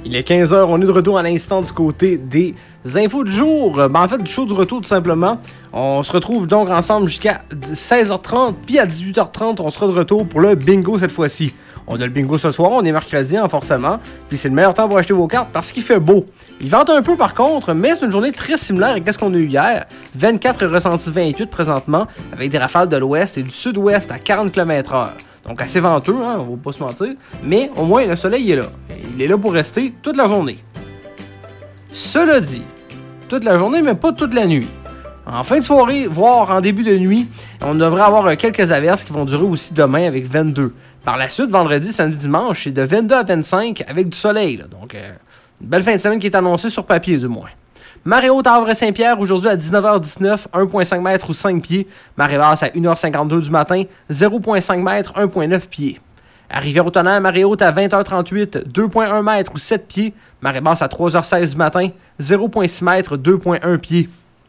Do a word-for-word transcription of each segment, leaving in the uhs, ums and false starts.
Il est quinze heures, on est de retour à l'instant du côté des infos du jour. Ben, en fait, du show du retour, tout simplement. On se retrouve donc ensemble jusqu'à seize heures trente, puis à dix-huit heures trente, on sera de retour pour le bingo cette fois-ci. On a le bingo ce soir, on est mercredi, hein, forcément. Puis c'est le meilleur temps pour acheter vos cartes parce qu'il fait beau. Il vente un peu par contre, mais c'est une journée très similaire à ce qu'on a eu hier. vingt-quatre ressenti vingt-huit présentement, avec des rafales de l'ouest et du sud-ouest à quarante kilomètres heure. Donc assez venteux, hein, on va pas se mentir. Mais au moins, le soleil est là. Il est là pour rester toute la journée. Cela dit, toute la journée, mais pas toute la nuit. En fin de soirée, voire en début de nuit, on devrait avoir quelques averses qui vont durer aussi demain avec vingt-deux. Par la suite, vendredi, samedi, dimanche, c'est de vingt-deux à vingt-cinq avec du soleil. Là. Donc, euh, une belle fin de semaine qui est annoncée sur papier, du moins. Marée haute à Havre-Saint-Pierre, aujourd'hui à dix-neuf heures dix-neuf, un virgule cinq mètres ou cinq pieds. Marée basse à une heure cinquante-deux du matin, zéro virgule cinq mètres, un virgule neuf pieds. À Rivière-au-Tonnerre, marée haute à vingt heures trente-huit, deux virgule un mètres ou sept pieds. Marée basse à trois heures seize du matin, zéro virgule six mètres, deux virgule un pieds.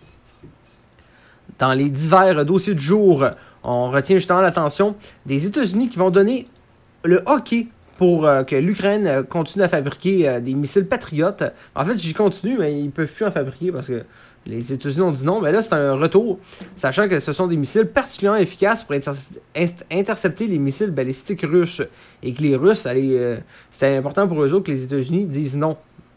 Dans les divers dossiers du jour, on retient justement l'attention des États-Unis qui vont donner le hockey pour euh, que l'Ukraine euh, continue à fabriquer euh, des missiles patriotes. En fait, j'y continue, mais ils ne peuvent plus en fabriquer parce que les États-Unis ont dit non. Mais là, c'est un retour, sachant que ce sont des missiles particulièrement efficaces pour inter- intercepter les missiles balistiques russes. Et que les Russes, allez, euh, c'était important pour eux autres que les États-Unis disent non.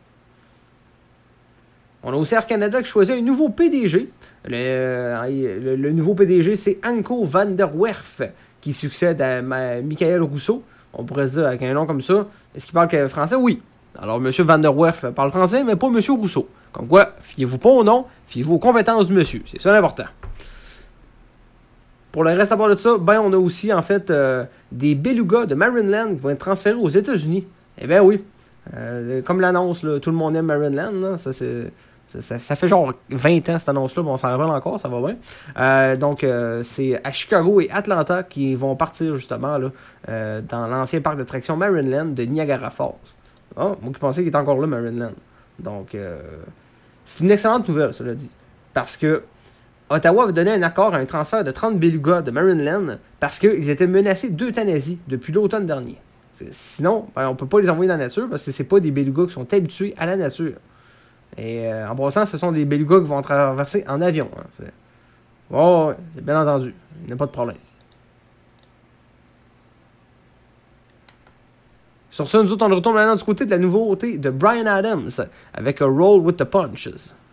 On a aussi Air Canada qui choisit un nouveau P D G. Le, le, le nouveau P D G, c'est Anko van der Werf, qui succède à ma, Michael Rousseau. On pourrait se dire avec un nom comme ça. Est-ce qu'il parle français? Oui. Alors, M. van der Werf parle français, mais pas M. Rousseau. Comme quoi, fiez-vous pas au nom, fiez-vous aux compétences du monsieur. C'est ça l'important. Pour le reste à part de ça, ben, on a aussi, en fait, euh, des belugas de Maryland qui vont être transférés aux États-Unis. Eh bien, oui. Euh, comme l'annonce, là, tout le monde aime Maryland. Là, ça, c'est... Ça, ça, ça fait genre vingt ans cette annonce-là, bon, on s'en rappelle encore, ça va bien. Euh, donc, euh, c'est à Chicago et Atlanta qui vont partir justement là, euh, dans l'ancien parc d'attractions Maryland de Niagara Falls. Oh, moi qui pensais qu'il était encore là, Maryland. Donc, euh, c'est une excellente nouvelle, cela dit. Parce que Ottawa avait donné un accord à un transfert de trente belugas de Maryland parce qu'ils étaient menacés d'euthanasie depuis l'automne dernier. Sinon, ben, on ne peut pas les envoyer dans la nature parce que c'est pas des belugas qui sont habitués à la nature. Et euh, en passant, ce sont des belugas qui vont traverser en avion. Hein. C'est... Oh, ouais, bien entendu. Il n'y a pas de problème. Sur ça, nous autres, on retourne maintenant du côté de la nouveauté de Bryan Adams avec A Roll with the Punches.